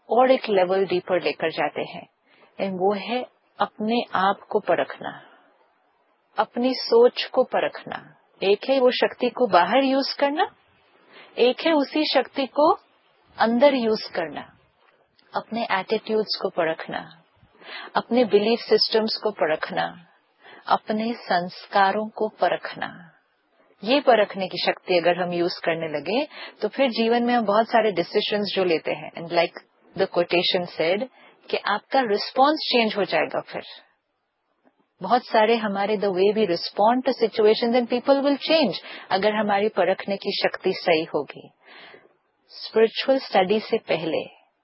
और एक level deeper लेकर जाते हैं, एंड वो है अपने आप को परखना, अपनी सोच को परखना। एक है वो शक्ति को बाहर यूज करना, एक है उसी शक्ति को अंदर यूज करना। अपने एटीट्यूड्स को परखना, अपने बिलीफ सिस्टम्स को परखना, अपने संस्कारों को परखना। ये परखने की शक्ति अगर हम यूज करने लगे तो फिर जीवन में हम बहुत सारे डिसीजंस जो लेते हैं, and like the quotation said कि आपका रिस्पॉन्स चेंज हो जाएगा। फिर बहुत सारे हमारे the way we respond to situations and people will change अगर हमारी परखने की शक्ति सही होगी। स्पिरिचुअल स्टडी से पहले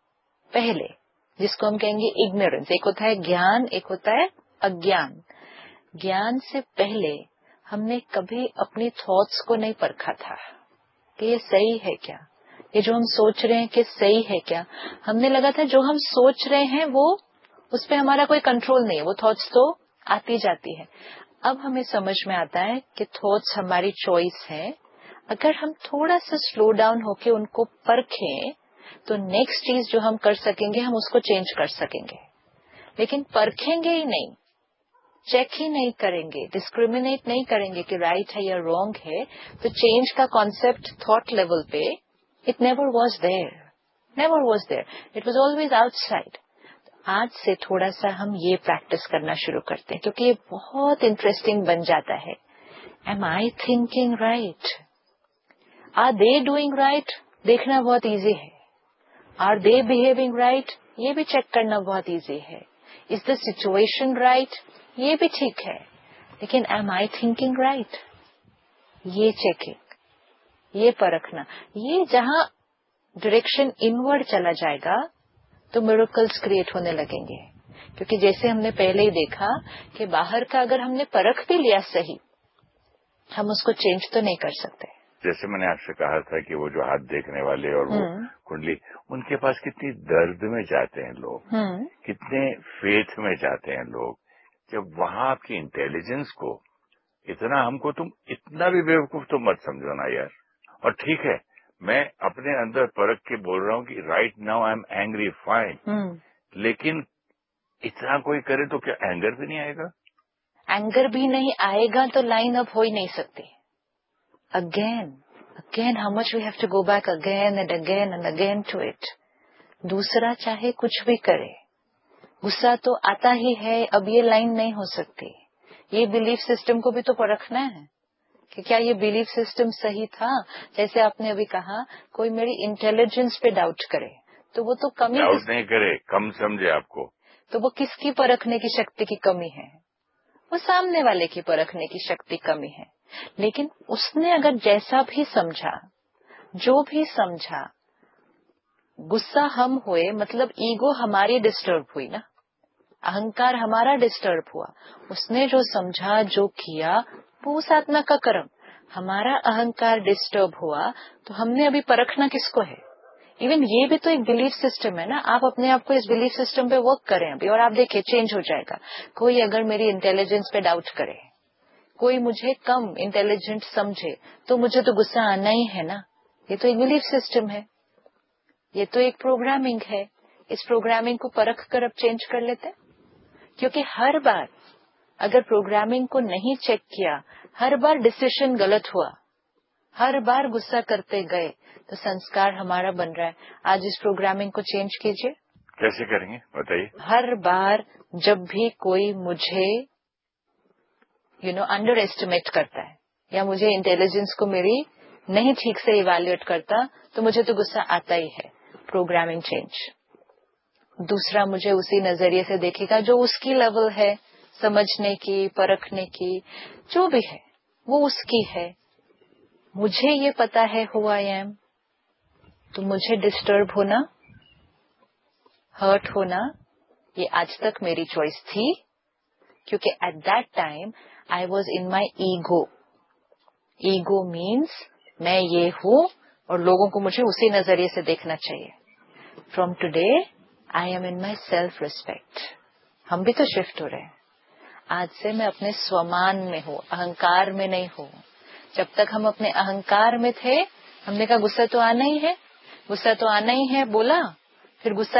जिसको हम कहेंगे इग्नोरेंस, एक होता है ज्ञान, एक होता है अज्ञान। ज्ञान से पहले हमने कभी अपनी थॉट्स को नहीं परखा था कि ये सही है क्या, ये जो हम सोच रहे हैं कि सही है क्या। हमने लगा था जो हम सोच रहे हैं वो उस पर हमारा कोई कंट्रोल नहीं है, वो थॉट्स तो आती जाती है। अब हमें समझ में आता है कि थॉट्स हमारी चॉइस है। अगर हम थोड़ा सा स्लो डाउन होके उनको परखें तो नेक्स्ट चीज जो हम कर सकेंगे हम उसको चेंज कर सकेंगे। लेकिन परखेंगे ही नहीं, चेक ही नहीं करेंगे, डिस्क्रिमिनेट नहीं करेंगे कि राइट है या रॉन्ग है, तो चेंज का कॉन्सेप्ट थॉट लेवल पे it never was there, it was always outside. आज से थोड़ा सा हम ये प्रैक्टिस करना शुरू करते हैं क्योंकि ये बहुत इंटरेस्टिंग बन जाता है। M I thinking right? Are they doing right? देखना बहुत इजी है। Are they behaving right? ये भी चेक करना बहुत इजी है। Is the situation right? ये भी ठीक है। लेकिन एम आई थिंकिंग राइट? ये चेकिंग, ये परखना, ये जहां डायरेक्शन इनवर्ड चला जाएगा तो मिरेकल्स क्रिएट होने लगेंगे। क्योंकि जैसे हमने पहले ही देखा कि बाहर का अगर हमने परख भी लिया सही, हम उसको चेंज तो नहीं कर सकते। जैसे मैंने आपसे कहा था कि वो जो हाथ देखने वाले और वो कुंडली, उनके पास कितनी दर्द में जाते हैं लोग, कितने फेथ में जाते हैं लोग। जब वहां आपकी इंटेलिजेंस को इतना, हमको तुम इतना भी बेवकूफ तो मत समझो ना यार। और ठीक है, मैं अपने अंदर परख के बोल रहा हूँ कि right now I am angry, fine, लेकिन इतना कोई करे तो क्या एंगर भी नहीं आएगा? एंगर भी नहीं आएगा तो लाइन अप हो ही नहीं सकती। Again how much we have to go back again and again to it. दूसरा चाहे कुछ भी करे, गुस्सा तो आता ही है, अब ये लाइन नहीं हो सकती। ये बिलीफ सिस्टम को भी तो परखना है कि क्या ये बिलीफ सिस्टम सही था। जैसे आपने अभी कहा, कोई मेरी इंटेलिजेंस पे डाउट करे तो वो तो कमी, डाउट नहीं करे, कम समझे आपको, तो वो किसकी परखने की शक्ति की कमी है? वो सामने वाले की परखने की शक्ति कमी है। लेकिन उसने अगर जैसा भी समझा, जो भी समझा, गुस्सा हम हुए मतलब ईगो हमारी डिस्टर्ब हुई ना, अहंकार हमारा डिस्टर्ब हुआ। उसने जो समझा, जो किया, वो उस आत्मा का कर्म। हमारा अहंकार डिस्टर्ब हुआ तो हमने अभी परखना किसको है? इवन ये भी तो एक बिलीफ सिस्टम है ना। आप अपने आप को इस बिलीफ सिस्टम पे वर्क करें अभी, और आप देखिए चेंज हो जाएगा। कोई अगर मेरी इंटेलिजेंस पे डाउट करे, कोई मुझे कम इंटेलिजेंट समझे, तो मुझे तो गुस्सा आना ही है ना। ये तो एक बिलीफ सिस्टम है, ये तो एक प्रोग्रामिंग है। इस प्रोग्रामिंग को परख कर अब चेंज कर लेते हैं। क्योंकि हर बार अगर प्रोग्रामिंग को नहीं चेक किया, हर बार डिसीजन गलत हुआ, हर बार गुस्सा करते गए, तो संस्कार हमारा बन रहा है। आज इस प्रोग्रामिंग को चेंज कीजिए। कैसे करेंगे बताइए? हर बार जब भी कोई मुझे अंडर एस्टिमेट करता है या मुझे इंटेलिजेंस को मेरी नहीं ठीक से इवैल्यूएट करता, तो मुझे तो गुस्सा आता ही है। Programming change. दूसरा मुझे उसी नजरिए से देखेगा जो उसकी लेवल है, समझने की, परखने की, जो भी है वो उसकी है। मुझे ये पता है हु आई एम, तो मुझे डिस्टर्ब होना, हर्ट होना, ये आज तक मेरी चॉइस थी। क्योंकि at that time I was in my ego. Ego means मैं ये हूँ और लोगों को मुझे उसी नजरिए से देखना चाहिए। From today I am in my self respect. हम भी तो शिफ्ट हो रहे हैं। आज से मैं अपने स्वमान में हूँ, अहंकार में नहीं हूँ। जब तक हम अपने अहंकार में थे, हमने कहा गुस्सा तो आना ही है, गुस्सा तो आना ही है बोला, फिर गुस्सा